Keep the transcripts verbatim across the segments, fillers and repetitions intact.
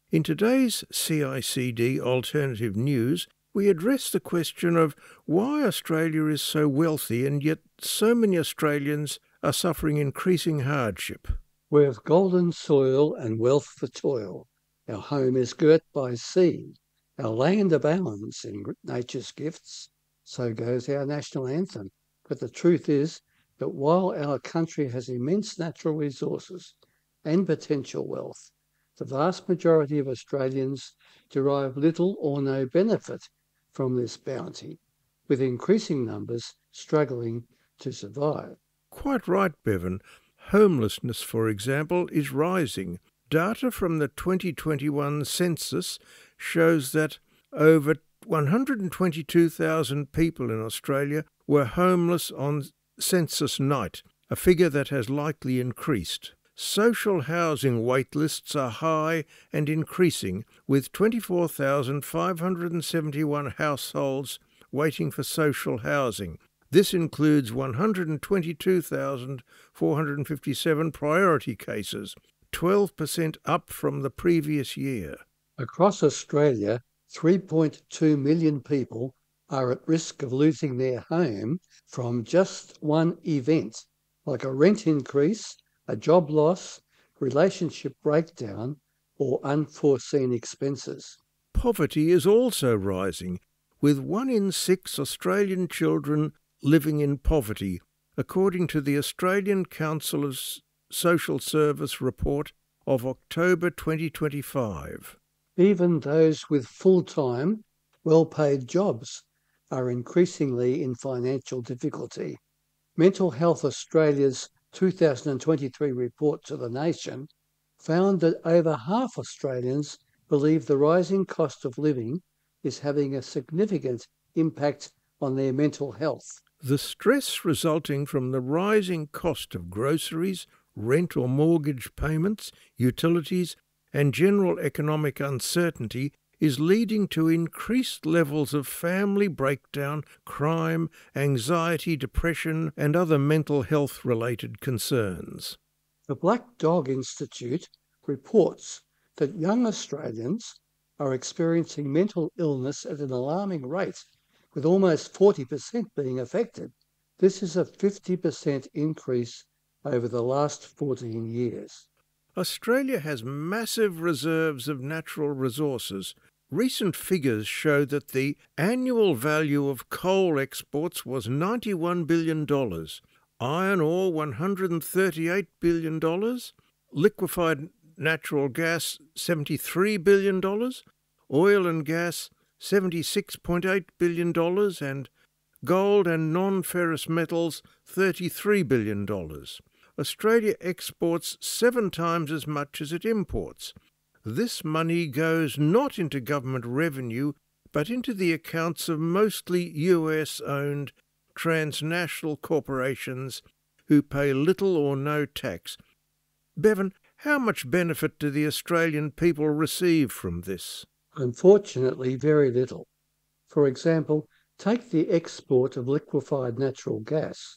In today's C I C D Alternative News, we address the question of why Australia is so wealthy and yet so many Australians are suffering increasing hardship. We have golden soil and wealth for toil. Our home is girt by sea. Our land abounds in nature's gifts. So goes our national anthem. But the truth is that while our country has immense natural resources and potential wealth, the vast majority of Australians derive little or no benefit from this bounty, with increasing numbers struggling to survive. Quite right, Bevan. Homelessness, for example, is rising. Data from the twenty twenty-one census shows that over one hundred twenty-two thousand people in Australia were homeless on census night, a figure that has likely increased. Social housing wait lists are high and increasing, with twenty-four thousand five hundred seventy-one households waiting for social housing. This includes one hundred twenty-two thousand four hundred fifty-seven priority cases, twelve percent up from the previous year. Across Australia, three point two million people are at risk of losing their home from just one event, like a rent increase, a job loss, relationship breakdown, or unforeseen expenses. Poverty is also rising, with one in six Australian children living in poverty, according to the Australian Council of Social Service report of October twenty twenty-five. Even those with full-time, well-paid jobs are increasingly in financial difficulty. Mental Health Australia's two thousand twenty-three report to the nation found that over half Australians believe the rising cost of living is having a significant impact on their mental health. The stress resulting from the rising cost of groceries, rent or mortgage payments, utilities, and general economic uncertainty is leading to increased levels of family breakdown, crime, anxiety, depression, and other mental health-related concerns. The Black Dog Institute reports that young Australians are experiencing mental illness at an alarming rate, with almost forty percent being affected. This is a fifty percent increase over the last fourteen years. Australia has massive reserves of natural resources. Recent figures show that the annual value of coal exports was ninety-one billion dollars, iron ore one hundred thirty-eight billion dollars, liquefied natural gas seventy-three billion dollars, oil and gas seventy-six point eight billion dollars, and gold and non-ferrous metals thirty-three billion dollars. Australia exports seven times as much as it imports. This money goes not into government revenue, but into the accounts of mostly U S-owned transnational corporations who pay little or no tax. Bevan, how much benefit do the Australian people receive from this? Unfortunately, very little. For example, take the export of liquefied natural gas.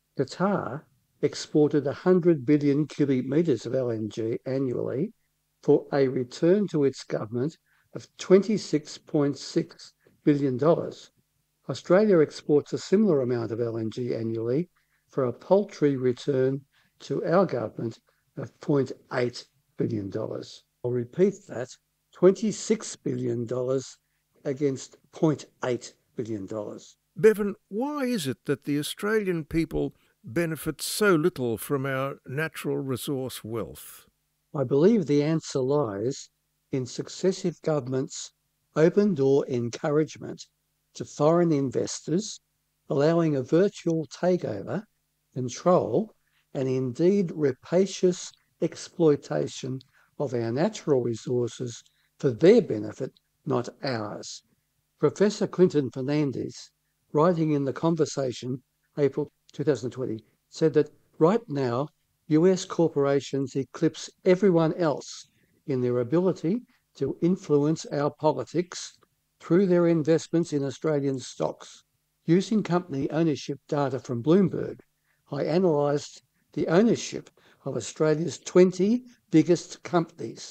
Qatar exported one hundred billion cubic metres of L N G annually for a return to its government of twenty-six point six billion dollars. Australia exports a similar amount of L N G annually for a paltry return to our government of zero point eight billion dollars. I'll repeat that, twenty-six billion dollars against zero point eight billion dollars. Bevan, why is it that the Australian people benefit so little from our natural resource wealth? I believe the answer lies in successive governments' open-door encouragement to foreign investors, allowing a virtual takeover, control, and indeed rapacious exploitation of our natural resources for their benefit, not ours. Professor Clinton Fernandez, writing in The Conversation, April two thousand twenty, said that right now, U S corporations eclipse everyone else in their ability to influence our politics through their investments in Australian stocks. Using company ownership data from Bloomberg, I analysed the ownership of Australia's twenty biggest companies,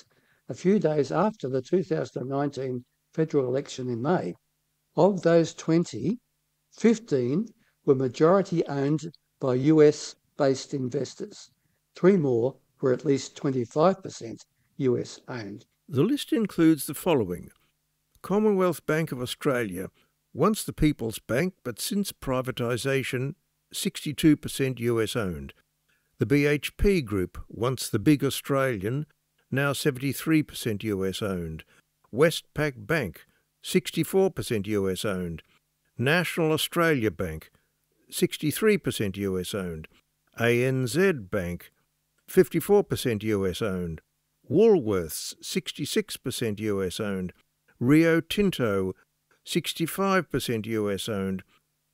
a few days after the two thousand nineteen federal election in May. Of those twenty, fifteen were majority owned by U S-based investors. Three more were at least twenty-five percent U S owned. The list includes the following: Commonwealth Bank of Australia, once the People's Bank but since privatisation, sixty-two percent U S owned. The B H P Group, once the Big Australian, now seventy-three percent U S owned. Westpac Bank, sixty-four percent U S owned. National Australia Bank, sixty-three percent U S owned. A N Z Bank, fifty-four percent U S owned. Woolworths, sixty-six percent U S owned. Rio Tinto, sixty-five percent U S owned.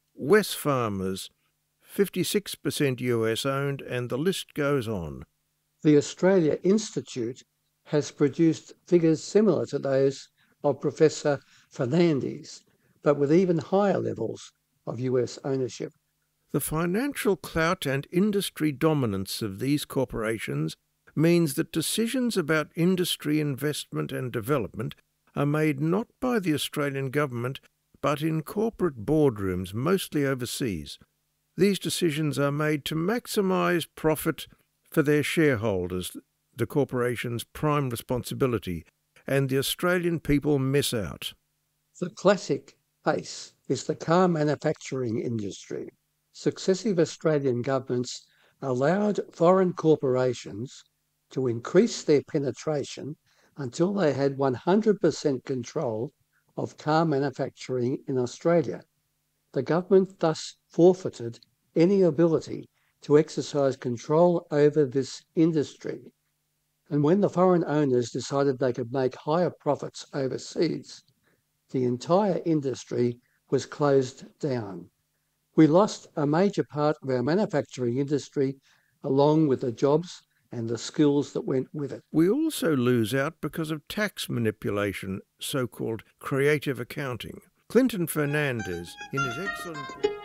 Wesfarmers, fifty-six percent U S owned, and the list goes on. The Australia Institute has produced figures similar to those of Professor Fernandes, but with even higher levels of U S ownership. The financial clout and industry dominance of these corporations means that decisions about industry investment and development are made not by the Australian government, but in corporate boardrooms, mostly overseas. These decisions are made to maximise profit for their shareholders, the corporation's prime responsibility, and the Australian people miss out. The classic case is the car manufacturing industry. Successive Australian governments allowed foreign corporations to increase their penetration until they had one hundred percent control of car manufacturing in Australia. The government thus forfeited any ability to exercise control over this industry. And when the foreign owners decided they could make higher profits overseas, the entire industry was closed down. We lost a major part of our manufacturing industry, along with the jobs and the skills that went with it. We also lose out because of tax manipulation, so-called creative accounting. Clinton Fernandes, in his excellent book